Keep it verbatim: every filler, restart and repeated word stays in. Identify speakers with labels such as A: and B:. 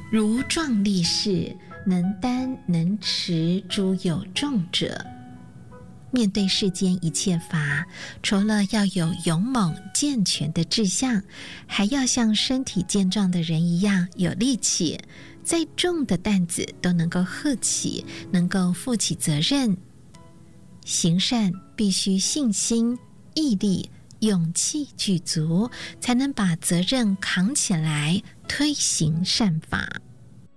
A: 如壮力士，能担能持诸有重者。面对世间一切法，除了要有勇猛健全的志向，还要像身体健壮的人一样有力气，再重的担子都能够荷起，能够负起责任。行善必须信心、毅力、勇气具足，才能把责任扛起来，推行善法。